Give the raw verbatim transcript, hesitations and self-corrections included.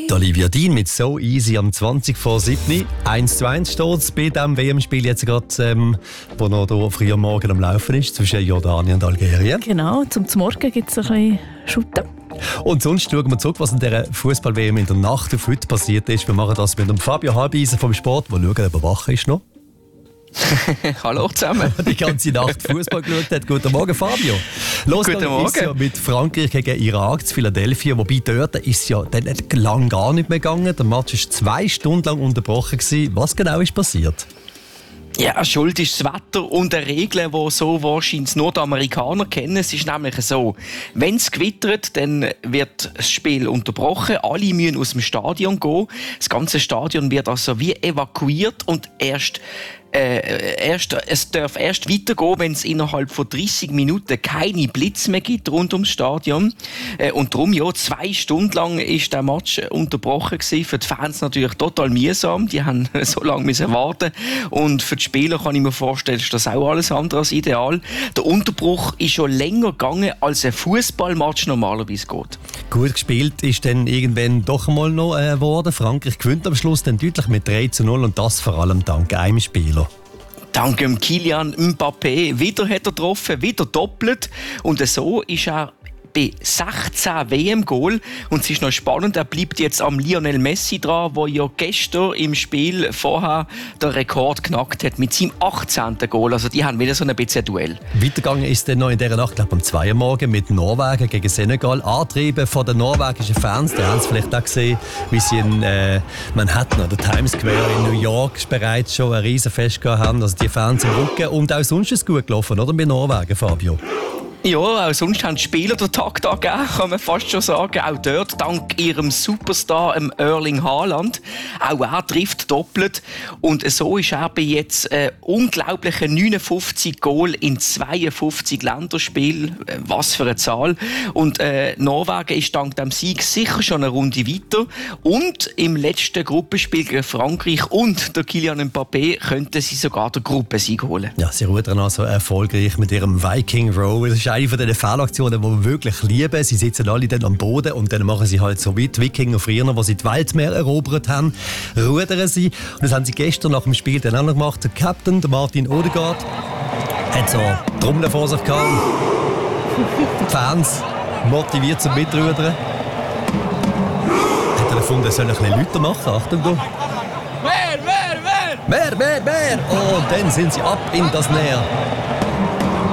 Die Olivia Dean mit «So Easy» am zwanzig vor sieben. eins zu eins steht es bei diesem W M-Spiel jetzt gerade, ähm, wo noch hier früh am Morgen am Laufen ist, zwischen Jordanien und Algerien. Genau, zum Morgen gibt es ein bisschen Schutten. Und sonst schauen wir zurück, was in dieser Fußball-W M in der Nacht auf heute passiert ist. Wir machen das mit dem Fabio Halbeisen vom Sport, der schauen, ob er wach ist noch. Hallo zusammen. Die ganze Nacht Fußball geschaut hat. Guten Morgen, Fabio. Los, Guten Morgen. Ist ja mit Frankreich gegen Irak zu Philadelphia, wobei dort ist ja dann lang gar nicht mehr gegangen. Der Match war zwei Stunden lang unterbrochen gewesen. Was genau ist passiert? Ja, schuld ist das Wetter und eine Regel, die so wahrscheinlich nur die Amerikaner kennen. Es ist nämlich so, wenn es gewittert, dann wird das Spiel unterbrochen. Alle müssen aus dem Stadion gehen. Das ganze Stadion wird also wie evakuiert und erst Äh, erst, es darf erst weitergehen, wenn es innerhalb von dreißig Minuten keine Blitz mehr gibt rund ums Stadion. Äh, und darum, ja, zwei Stunden lang ist der Match unterbrochen gewesen. Für die Fans natürlich total mühsam. Die haben so lange müssen warten. Und für die Spieler kann ich mir vorstellen, ist das auch alles andere als ideal. Der Unterbruch ist schon länger gegangen, als ein Fußballmatch normalerweise geht. Gut gespielt ist dann irgendwann doch einmal noch geworden. Äh, Frankreich gewinnt am Schluss dann deutlich mit drei zu null und das vor allem dank einem Spieler. Dank dem Kylian Mbappé. Wieder hat er getroffen, wieder doppelt. Und so ist er bei sechzehn W M-Goal. Und es ist noch spannend, er bleibt jetzt am Lionel Messi dran, der ja gestern im Spiel vorher den Rekord knackt hat mit seinem achtzehnten Goal. Also die haben wieder so ein bisschen Duell. Weitergegangen ist dann noch in dieser Nacht, glaube ich, um zwei Uhr morgen mit Norwegen gegen Senegal. Antrieben von den norwegischen Fans. Die haben es vielleicht auch gesehen, wie sie in äh, Manhattan oder Times Square in New York bereits schon ein Riesenfest gehabt haben. Also die Fans im Rücken. Und auch sonst ist es gut gelaufen, oder? Bei Norwegen, Fabio. Ja, auch sonst haben die Spieler den Takt angegeben, kann man fast schon sagen. Auch dort, dank ihrem Superstar, dem Erling Haaland. Auch er trifft doppelt. Und so ist er bei jetzt äh, unglaublichen neunundfünfzig Goal in zweiundfünfzig Länderspielen. Was für eine Zahl. Und äh, Norwegen ist dank dem Sieg sicher schon eine Runde weiter. Und im letzten Gruppenspiel gegen Frankreich und der Kylian Mbappé könnten sie sogar den Gruppensieg holen. Ja, sie rudern also erfolgreich mit ihrem Viking Row. Das ist eine von den Fehlaktionen, die wir wirklich lieben. Sie sitzen alle dann am Boden und dann machen sie halt so wie die Wikinger früher, wo sie die Weltmeer erobert haben, rudern sie. Und das haben sie gestern nach dem Spiel dann auch noch gemacht. Der Captain, der Martin Odegaard, hat so Trommeln vor sich gehabt. Die Fans motiviert zum Mitrudern. Hat er gefunden, er soll ein bisschen lauter machen. Achtung, du. Mehr, mehr, mehr! Mehr, mehr, mehr! Und dann sind sie ab in das Meer.